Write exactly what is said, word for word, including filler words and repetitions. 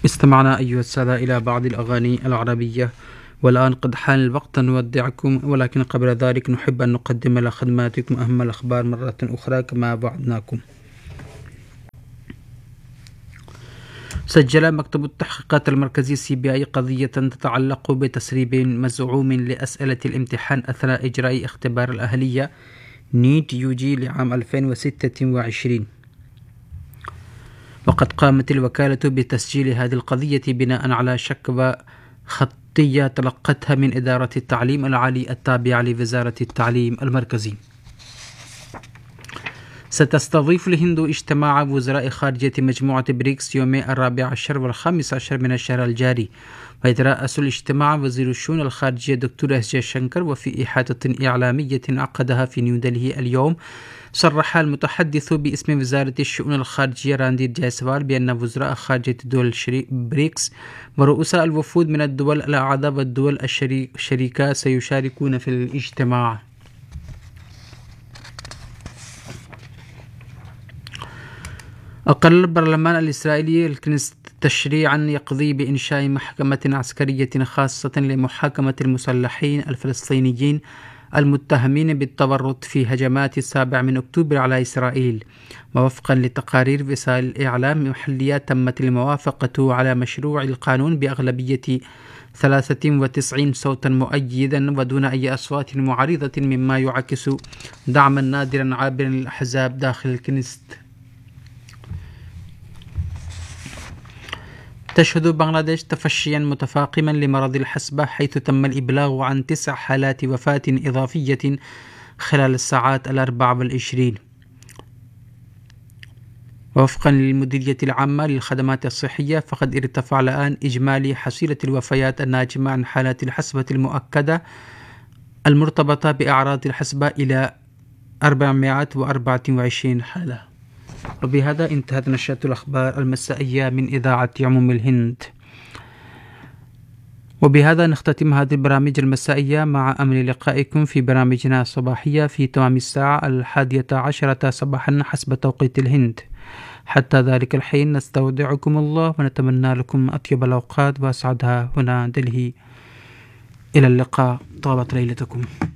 استمعنا أيها السادة إلى بعض الأغاني العربية، والآن قد حان الوقت أن نودعكم، ولكن قبل ذلك نحب أن نقدم لخدماتكم أهم الأخبار مرة أخرى كما وعدناكم. سجل مكتب التحقيقات المركزي سي بي آي قضية تتعلق بتسريب مزعوم لأسئلة الامتحان أثناء إجراء اختبار الأهلية نيت يوجي لعام ألفين وستة وعشرين. وقد قامت الوكالة بتسجيل هذه القضية بناء على شكوى خطية تلقتها من إدارة التعليم العالي التابعة لوزارة التعليم المركزي. ستستضيف الهند اجتماع وزراء خارجية مجموعة بريكس يومي الرابع عشر والخامس عشر من الشهر الجاري، ويترأس الاجتماع وزير الشؤون الخارجية دكتور اس جي شنكر. وفي إحاطة إعلامية عقدها في نيودلهي اليوم، صرح المتحدث باسم وزارة الشؤون الخارجية راندير جايسوال بأن وزراء خارجية دول بريكس ورؤساء الوفود من الدول الأعضاء والدول الشريكة سيشاركون في الاجتماع. أقر البرلمان الإسرائيلي الكنيست تشريعا يقضي بإنشاء محكمة عسكرية خاصة لمحاكمة المسلحين الفلسطينيين المتهمين بالتورط في هجمات السابع من أكتوبر على إسرائيل. ووفقا لتقارير وسائل الإعلام محلية، تمت الموافقة على مشروع القانون بأغلبية ثلاثة وتسعين صوتا مؤيدا ودون أي أصوات معارضة، مما يعكس دعما نادرا عابرا للأحزاب داخل الكنيست. تشهد بنغلاديش تفشيا متفاقما لمرض الحصبة، حيث تم الإبلاغ عن تسع حالات وفاة إضافية خلال الساعات الأربع والعشرين. وفقا للمديرية العامة للخدمات الصحية، فقد ارتفع الآن إجمالي حصيلة الوفيات الناجمة عن حالات الحصبة المؤكدة المرتبطة بأعراض الحصبة إلى أربعمائة وأربعة وعشرين حالة. وبهذا انتهت نشرة الأخبار المسائية من إذاعة عموم الهند. وبهذا نختتم هذه البرامج المسائية، مع أمل لقائكم في برامجنا الصباحية في تمام الساعة الحادية عشرة صباحا حسب توقيت الهند. حتى ذلك الحين نستودعكم الله ونتمنى لكم أطيب الأوقات وأسعدها هنا دلهي. إلى اللقاء، طابت ليلتكم.